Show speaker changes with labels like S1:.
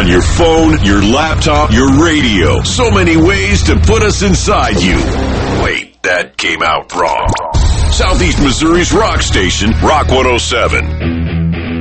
S1: On your phone, your laptop, your radio. So many ways to put us inside you. Wait, that came out wrong. Southeast Missouri's rock station, Rock 107.